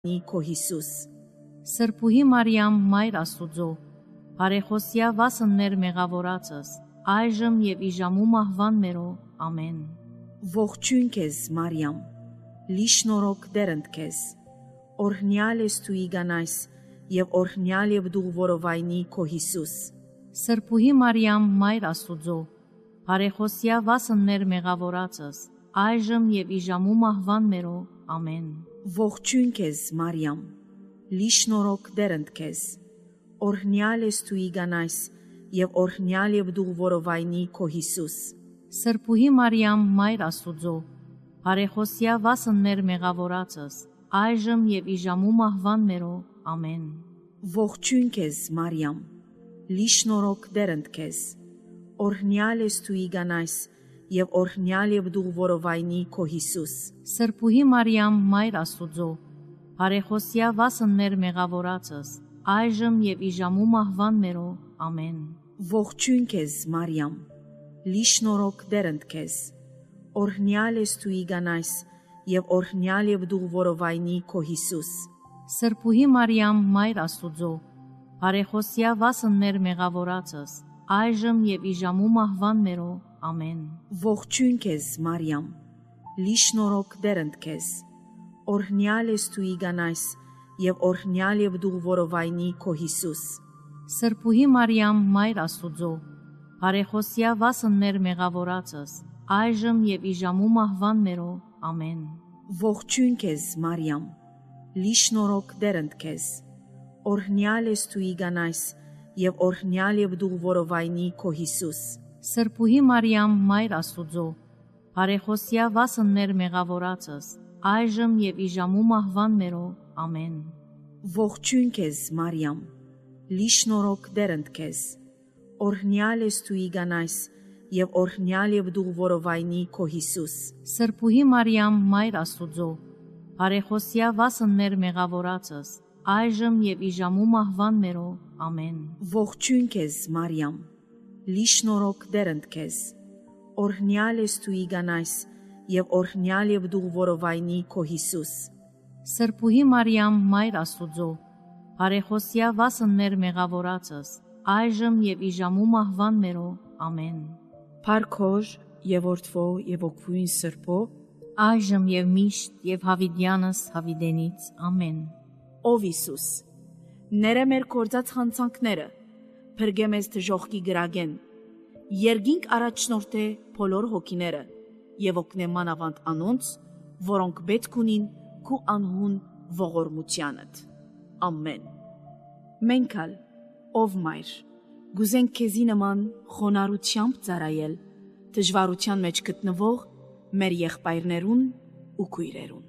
Քո Հիսուս, Սրբուհի Մարիամ, Մայր Աստուծո, բարեխոսյա վասններ մեղավորացս, այժմ եւ իժամու մահվան մերո, ամեն։ ողջույն քեզ Մարիամ, լի շնորհք դերընդ քեզ, օրհնյալ ես դու իգանայս եւ օրհնյալ եւ դու որովայնի Քո Հիսուս, Սրբուհի Մարիամ, Մայր Աստուծո, բարեխոսյա վասններ մեղավորացս, այժմ եւ իժամու մահվան մերո, ամեն։ ողջույն քեզ Մարիամ, լի շնորհք դերընդ քեզ, օրհնյալ ես դու իգանայս եւ օրհնյալ եւ դու որովայնի Քո Հիսուս, Սրբուհի Մարիամ, Մայր Աստուծո, բարեխոսյա վասններ մեղավորացս, այժմ եւ իժամու մահվան մերո, ամեն։ ողջույն քեզ Մարիամ, լի շնորհք դերընդ քեզ, օրհնյալ ես դու իգանայս եւ օրհնյալ եւ դու որովայնի Քո Հիսուս, Սրբուհի Մարիամ, Մայր Աստուծո, բարեխոսյա վասններ մեղավորացս, այժմ եւ իժամու մահվան մերո, ամեն։ ողջույն քեզ Մարիամ, լի շնորհք դերընդ քեզ, օրհնյալ ես դու իգանայս եւ օրհնյալ եւ դու որովայնի Քո Հիսուս, Սրբուհի Մարիամ, Մայր Աստուծո, բարեխոսյա վասններ մեղավորացս, այժմ եւ իժամու մահվան մերո, ամեն։ ողջույն քեզ Մարիամ, լի շնորհք դերընդ քեզ, օրհնյալ ես դու իգանայս եւ օրհնյալ եւ դու որովայնի Քո Հիսուս, Սրբուհի Մարիամ, Մայր Աստուծո, բարեխոսյա վասններ մեղավորացս, այժմ եւ իժամու մահվան մերո, ամեն։ ողջույն քեզ Մարիամ, լի շնորհք դերընդ քեզ, օրհնյալ ես դու իգանայս եւ օրհնյալ եւ դու որովայնի Քո Հիսուս, Սրբուհի Մարիամ, Մայր Աստուծո, բարեխոսյա վասններ մեղավորացս, այժմ եւ իժամու մահվան մերո, ամեն։ ողջույն քեզ Մարիամ, լի շնորհք դերընդ քեզ, օրհնյալ ես դու իգանայս եւ օրհնյալ եւ դու որովայնի Քո Հիսուս, Սրբուհի Մարիամ, Մայր Աստուծո, բարեխոսյա վասններ մեղավորացս, այժմ եւ իժամու մահվան մերո, ամեն։ ողջույն քեզ Մարիամ, լի շնորհք դերընդ քեզ, օրհնյալ ես դու իգանայս եւ օրհնյալ եւ դու որովայնի Քո Հիսուս, Սրբուհի Մարիամ, Մայր Աստուծո, բարեխոսյա վասններ մեղավորացս, այժմ եւ իժամու մահվան մերո, ամեն։ Փարքոր եւ Որդվո եւ Օգվույն Սրբո, այժմ եւ միշտ եւ հավիտյանս հավիտենից, ամեն։ Ով Հիսուս, ները մեր կործած խանցանքները, փրկե մեզ դժոխքի գրագեն, երգինք առաջնորդե բոլոր հոգիները եւ օգնե մանավանդ անոնց, որոնք պետք ունին քու անհուն ողորմությանդ։ Ամեն։ Մենքալ, ով Մայր, գուզենք քեզի նման խոնարհությամբ ծառայել դժվարության մեջ գտնվող մեր եղբայրներուն ու քույրերուն։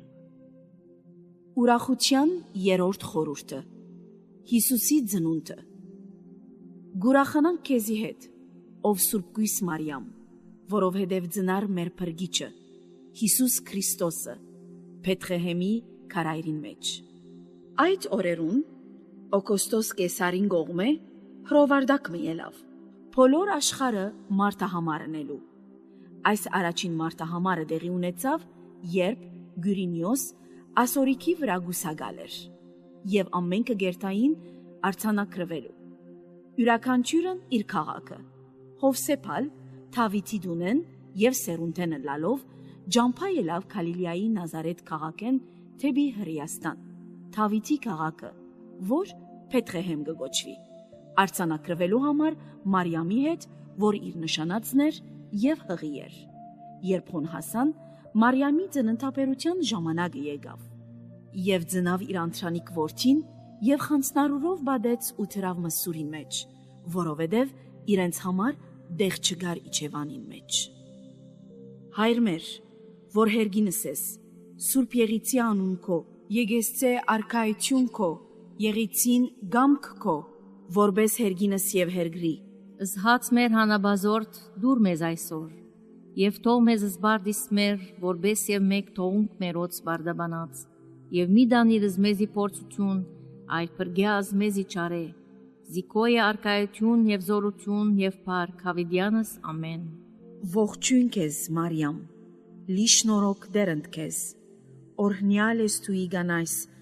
Ուրախության երրորդ խորհուրդը, Հիսուսի ծնունդը։ Գուրախանանք քեզի հետ, ով Սուրբ Գույս Մարիամ, որովհետև ծնար մեր փրկիչը, Հիսուս Քրիստոսը, Փեթղեհեմի քարայրին մեջ։ Այդ օրերուն Օգոստոս Կեսարին գողմե հրովարդակ մի ելավ, բոլոր աշխարհը մարտահամարնելու։ Այս առաջին մարտահամարը դեղի ունեցավ, երբ Գյուրինիոս ասորիքի վրա գուսագալ էր, եւ ամենքը գերտային արցանակրվելու։ Յուրաքանչյուրն իր քաղաքը, Հովսեփալ, Թավիթի դունեն եւ Սերունտենը լալով, ջամփա ելավ Գալիլեայի Նազարեթ քաղաքեն թեպի Հրեաստան, Թավիթի քաղաքը, որ Փեթղեհեմ կգոչվի, արցանակրվելու համար Մարիամի հետ, որ իր նշանածն էր եւ հղի էր։ Երբ հոն հասան, Մարիամի ծննդաբերության ժամանակը եկավ, եւ ծնավ իր անտրանիկ որդին եւ խանձնարուրով բադեց ու թրավ մսուրի մեջ, որովհետեւ իրենց համար դեղ չգար իջևանին մեջ։ Հայր մեր, որ հերգինս ես, Սուրբ Եղիցի անուն քո, եկեսցե արքայություն քո, Եղիցին գամք քո, որբես հերգինս եւ հերգրի։ Զհաց մեր հանաբազորդ դուր մեզ այսօր, եւ թող մեզ զբարդիս մեր, որբես եւ մեկ թողունք մերոց բարդաբանած, եւ մի դանիրս մեզի փորձություն, այլ փրկյազ մեզի չարե, զիկոյ արքայություն եւ զորություն եւ փառք հավիտյանս, ամեն։ Ողջույն քեզ Մարիամ, լի շնորհք դերընդ քեզ, օրհնյալ ես դու իգանայս